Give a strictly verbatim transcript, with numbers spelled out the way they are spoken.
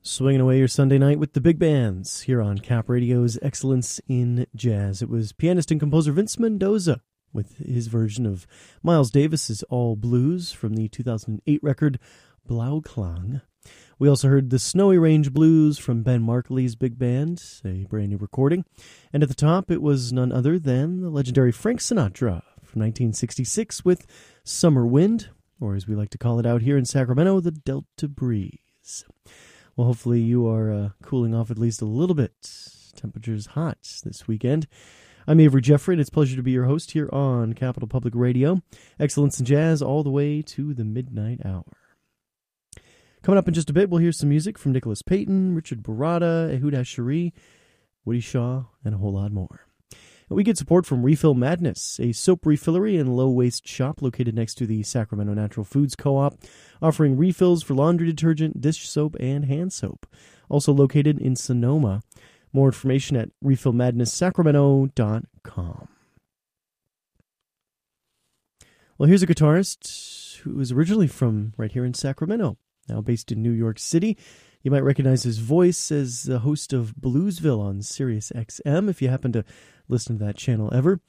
Swinging away your Sunday night with the big bands here on Cap Radio's Excellence in Jazz. It was pianist and composer Vince Mendoza with his version of Miles Davis's All Blues from the two thousand eight record Blauklang. We also heard the Snowy Range Blues from Ben Markley's big band, a brand new recording. And at the top, it was none other than the legendary Frank Sinatra from nineteen sixty-six with Summer Wind, or as we like to call it out here in Sacramento, the Delta Breeze. Well, hopefully you are uh, cooling off at least a little bit. Temperature's hot this weekend. I'm Avery Jeffrey, and it's a pleasure to be your host here on Capital Public Radio. Excellence in Jazz all the way to the midnight hour. Coming up in just a bit, we'll hear some music from Nicholas Payton, Richard Baratta, Ehud Ashari, Woody Shaw, and a whole lot more. And we get support from Refill Madness, a soap refillery and low-waste shop located next to the Sacramento Natural Foods Co-op, offering refills for laundry detergent, dish soap, and hand soap. Also located in Sonoma. More information at refill madness sacramento dot com. Well, here's a guitarist who is originally from right here in Sacramento, now based in New York City. You might recognize his voice as the host of Bluesville on Sirius X M, if you happen to listen to that channel ever.